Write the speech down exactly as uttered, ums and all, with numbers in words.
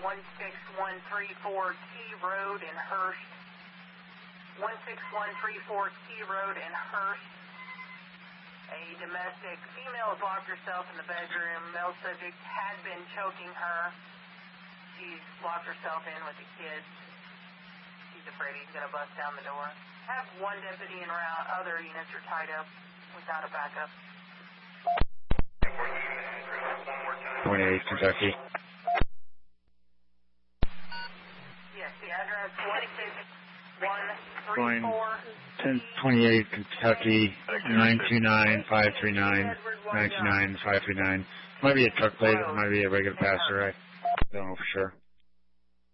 one six one three four Key Road in Hurst. one six one three four Key Road in Hurst. A domestic female has locked herself in the bedroom. Male subject had been choking her. She's locked herself in with the kids. She's afraid he's going to bust down the door. Have one deputy en route. Other units are tied up without a backup. twenty-eight, Kentucky. Yes, the address one six one three four. ten twenty-eight, Kentucky, nine two nine, five three nine, nine two nine, five three nine. Might be a truck plate, it might be a regular passer, I don't know for sure.